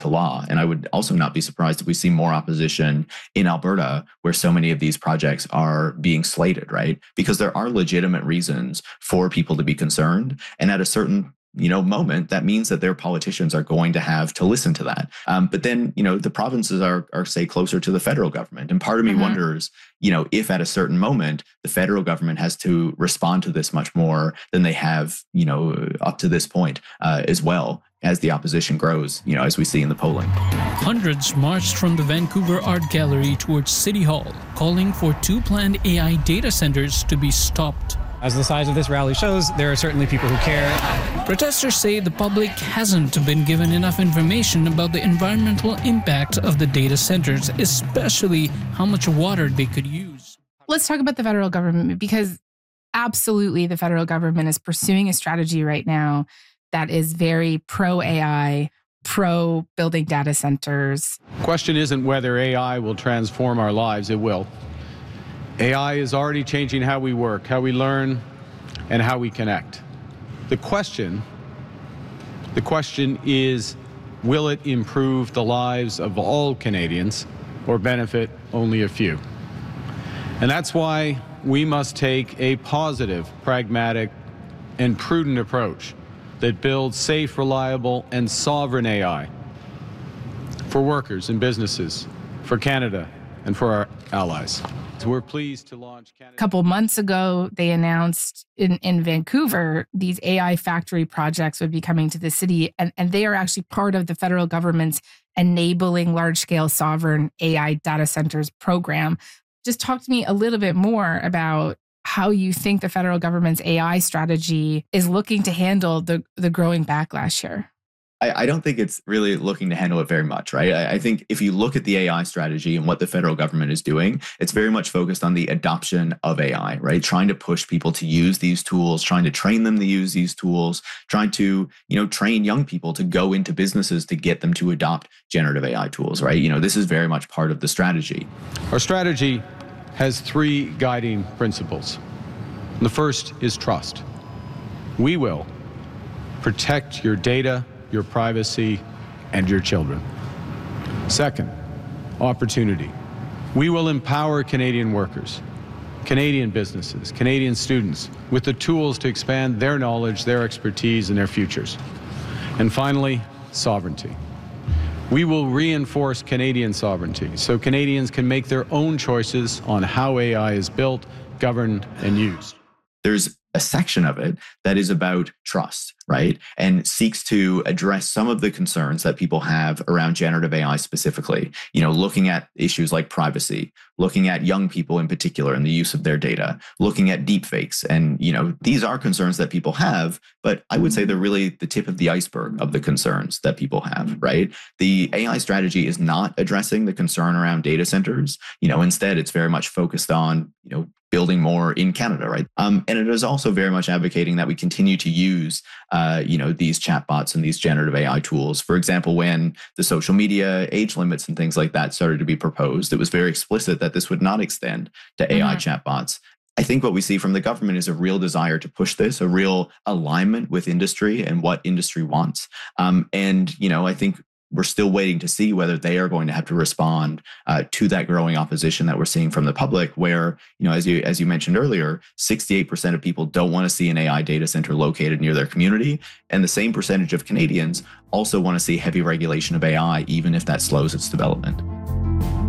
to law. And I would also not be surprised if we see more opposition in Alberta, where so many of these projects are being slated, right? Because there are legitimate reasons for people to be concerned. And at a certain moment, that means that their politicians are going to have to listen to that. But then, the provinces are say closer to the federal government. And part of me wonders, if at a certain moment, the federal government has to respond to this much more than they have, up to this point as well, as the opposition grows, as we see in the polling. Hundreds marched from the Vancouver Art Gallery towards City Hall, calling for 2 planned AI data centers to be stopped. As the size of this rally shows, there are certainly people who care. Protesters say the public hasn't been given enough information about the environmental impact of the data centers, especially how much water they could use. Let's talk about the federal government, because absolutely the federal government is pursuing a strategy right now that is very pro-AI, pro-building data centers. The question isn't whether AI will transform our lives. It will. AI is already changing how we work, how we learn, and how we connect. The question is, will it improve the lives of all Canadians or benefit only a few? And that's why we must take a positive, pragmatic, and prudent approach that builds safe, reliable, and sovereign AI for workers and businesses, for Canada, and for our allies. We're pleased to launch Canada. A couple months ago, they announced in Vancouver, these AI factory projects would be coming to the city, and they are actually part of the federal government's enabling large-scale sovereign AI data centers program. Just talk to me a little bit more about how you think the federal government's AI strategy is looking to handle the growing backlash here. I don't think it's really looking to handle it very much, right? I think if you look at the AI strategy and what the federal government is doing, it's very much focused on the adoption of AI, right? Trying to push people to use these tools, trying to train them to use these tools, trying to, train young people to go into businesses to get them to adopt generative AI tools, right? This is very much part of the strategy. Our strategy has 3 guiding principles. The first is trust. We will protect your data, your privacy, and your children. Second, opportunity. We will empower Canadian workers, Canadian businesses, Canadian students with the tools to expand their knowledge, their expertise, and their futures. And finally, sovereignty. We will reinforce Canadian sovereignty so Canadians can make their own choices on how AI is built, governed, and used. There's a section of it that is about trust, right? And seeks to address some of the concerns that people have around generative AI specifically, looking at issues like privacy, looking at young people in particular and the use of their data, looking at deepfakes. And, these are concerns that people have, but I would say they're really the tip of the iceberg of the concerns that people have, right? The AI strategy is not addressing the concern around data centers. Instead, it's very much focused on, building more in Canada, right? And it is also very much advocating that we continue to use, these chatbots and these generative AI tools. For example, when the social media age limits and things like that started to be proposed, it was very explicit that this would not extend to AI chatbots. I think what we see from the government is a real desire to push this, a real alignment with industry and what industry wants. I think we're still waiting to see whether they are going to have to respond to that growing opposition that we're seeing from the public, where, as you mentioned earlier, 68% of people don't want to see an AI data center located near their community. And the same percentage of Canadians also want to see heavy regulation of AI, even if that slows its development.